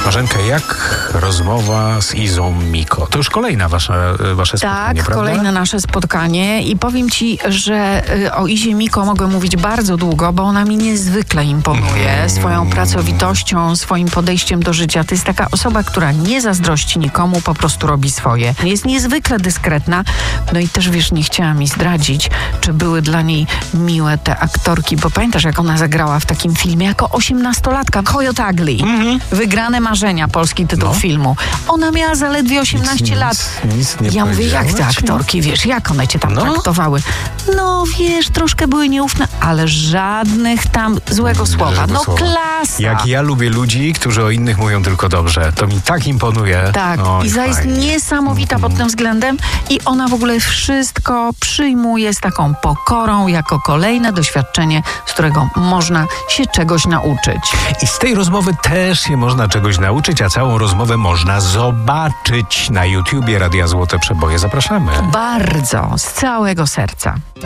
Marzenka, jak rozmowa z Izą Miko? To już kolejne wasze spotkanie, Tak, prawda? kolejne nasze spotkanie i powiem ci, że o Izie Miko mogę mówić bardzo długo, bo ona mi niezwykle imponuje swoją pracowitością, swoim podejściem do życia. To jest taka osoba, która nie zazdrości nikomu, po prostu robi swoje. Jest niezwykle dyskretna, no i też wiesz, nie chciała mi zdradzić, czy były dla niej miłe te aktorki, bo pamiętasz, jak ona zagrała w takim filmie jako 18-latka, Coyote Ugly. Wygrane marzenia, polski tytuł filmu. Ona miała zaledwie 18 lat. Nic nie ja mówię, jak te powiedziałaś? aktorki, wiesz, jak one cię tam traktowały? No wiesz, troszkę były nieufne, ale żadnych tam złego słowa. No klasa. Jak ja lubię ludzi, którzy o innych mówią tylko dobrze. To mi tak imponuje. Tak, Oj, Iza jest fajnie. niesamowita pod tym względem i ona w ogóle wszystko przyjmuje z taką pokorą jako kolejne doświadczenie, z którego można się czegoś nauczyć. I z tej rozmowy też się można czegoś nauczyć, a całą rozmowę można zobaczyć na YouTubie Radia Złote Przeboje. Zapraszamy. Bardzo, z całego serca.